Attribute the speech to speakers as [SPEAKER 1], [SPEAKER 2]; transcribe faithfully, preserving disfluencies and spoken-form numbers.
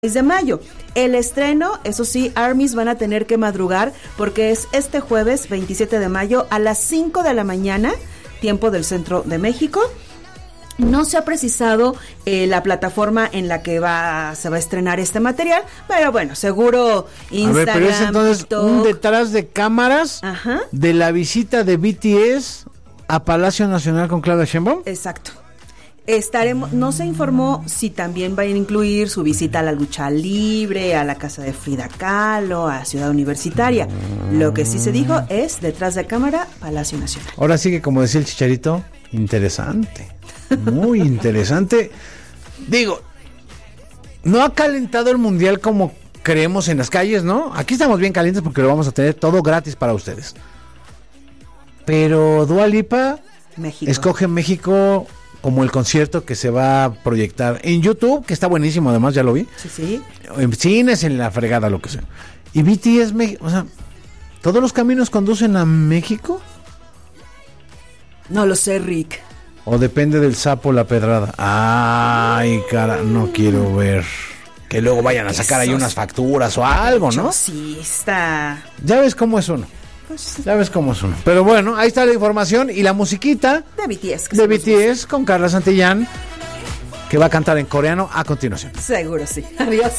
[SPEAKER 1] de mayo. El estreno, eso sí, ARMYs van a tener que madrugar porque es este jueves veintisiete de mayo a las cinco de la mañana, tiempo del centro de México. No se ha precisado eh, la plataforma en la que va se va a estrenar este material, pero bueno, seguro Instagram,
[SPEAKER 2] a ver, pero es entonces TikTok. Un detrás de cámaras. Ajá. De la visita de B T S a Palacio Nacional con Claudia Sheinbaum.
[SPEAKER 1] Exacto. Estaremos, no se informó si también va a incluir su visita a la lucha libre, a la casa de Frida Kahlo, a Ciudad Universitaria. Lo que sí se dijo es detrás de cámara, Palacio Nacional.
[SPEAKER 2] Ahora sí que, como decía el Chicharito, interesante, muy interesante. Digo, no ha calentado el mundial como creemos en las calles, ¿no? Aquí estamos bien calientes porque lo vamos a tener todo gratis para ustedes. Pero Dua Lipa México. Escoge México como el concierto que se va a proyectar en YouTube, que está buenísimo, además ya lo vi.
[SPEAKER 1] Sí, sí.
[SPEAKER 2] En cines, en la fregada, lo que sea. Y B T S, o sea, ¿todos los caminos conducen a México?
[SPEAKER 1] No lo sé, Rick.
[SPEAKER 2] ¿O depende del sapo la pedrada? Ay, cara, no quiero ver. Que luego vayan a sacar ahí unas facturas o algo, ¿no?
[SPEAKER 1] Sí, está.
[SPEAKER 2] Ya ves cómo es uno. Ya ves cómo es uno. Pero bueno, ahí está la información y la musiquita
[SPEAKER 1] de B T S.
[SPEAKER 2] De B T S con Carla Santillán, que va a cantar en coreano a continuación.
[SPEAKER 1] Seguro sí. Adiós.